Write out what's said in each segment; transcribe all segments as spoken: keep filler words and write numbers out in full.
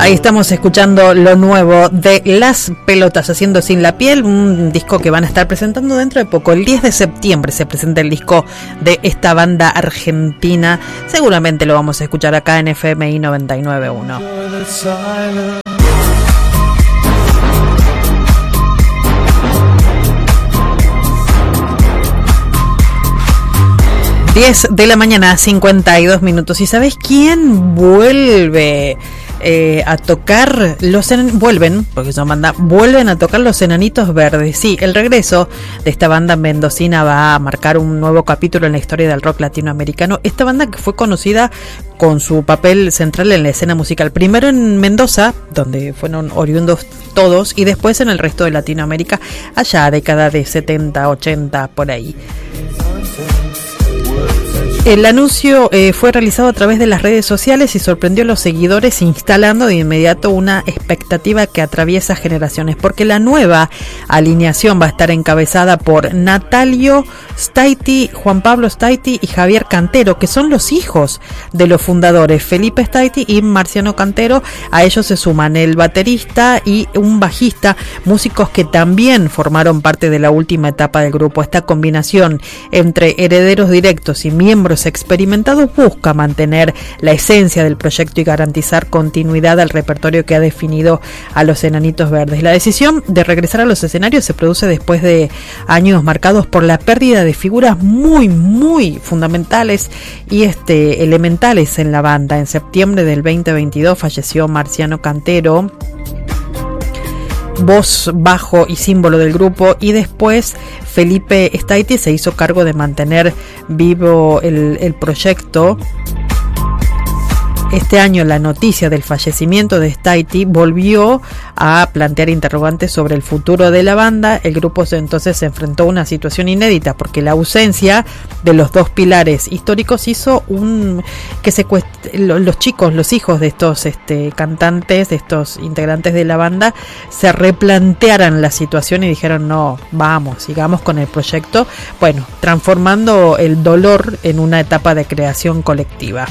Ahí estamos escuchando lo nuevo de Las Pelotas Haciendo Sin la Piel, un disco que van a estar presentando dentro de poco. El diez de septiembre se presenta el disco de esta banda argentina. Seguramente lo vamos a escuchar acá en F M I noventa y nueve punto uno. diez de la mañana, cincuenta y dos minutos. ¿Y sabés quién vuelve eh, a tocar? Los en... Vuelven, porque son banda, vuelven a tocar Los Enanitos Verdes. Sí, el regreso de esta banda mendocina va a marcar un nuevo capítulo en la historia del rock latinoamericano. Esta banda que fue conocida con su papel central en la escena musical, primero en Mendoza, donde fueron oriundos todos, y después en el resto de Latinoamérica, allá década de setenta, ochenta, por ahí. El anuncio eh, fue realizado a través de las redes sociales y sorprendió a los seguidores, instalando de inmediato una expectativa que atraviesa generaciones, porque la nueva alineación va a estar encabezada por Natalio Staiti, Juan Pablo Staiti y Javier Cantero, que son los hijos de los fundadores, Felipe Staiti y Marciano Cantero. A ellos se suman el baterista y un bajista, músicos que también formaron parte de la última etapa del grupo. Esta combinación entre herederos directos y miembros experimentados busca mantener la esencia del proyecto y garantizar continuidad al repertorio que ha definido a Los Enanitos Verdes. La decisión de regresar a los escenarios se produce después de años marcados por la pérdida de figuras muy, muy fundamentales y este, elementales en la banda. En septiembre del veinte veintidós falleció Marciano Cantero, voz, bajo y símbolo del grupo, y después Felipe Staiti se hizo cargo de mantener vivo el, el proyecto. Este año la noticia del fallecimiento de Staiti volvió a plantear interrogantes sobre el futuro de la banda. El grupo entonces se enfrentó a una situación inédita, porque la ausencia de los dos pilares históricos hizo un que se cuest... los chicos, los hijos de estos este, cantantes, de estos integrantes de la banda, se replantearan la situación y dijeron: no, vamos, sigamos con el proyecto. Bueno, transformando el dolor en una etapa de creación colectiva.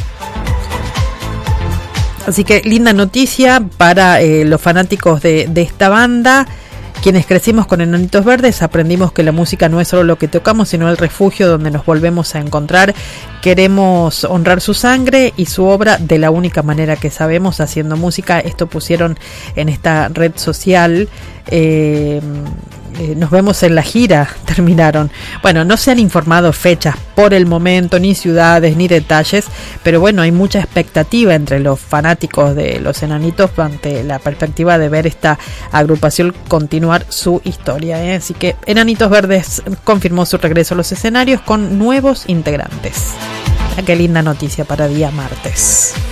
Así que linda noticia para eh, los fanáticos de, de esta banda. Quienes crecimos con Enanitos Verdes aprendimos que la música no es solo lo que tocamos, sino el refugio donde nos volvemos a encontrar. Queremos honrar su sangre y su obra de la única manera que sabemos, haciendo música. Esto pusieron en esta red social. Eh, eh, nos vemos en la gira, terminaron. Bueno, no se han informado fechas por el momento, ni ciudades, ni detalles, pero bueno, hay mucha expectativa entre los fanáticos de Los Enanitos ante la perspectiva de ver esta agrupación continuar su historia, ¿eh? Así que Enanitos Verdes confirmó su regreso a los escenarios con nuevos integrantes. Qué linda noticia para día martes.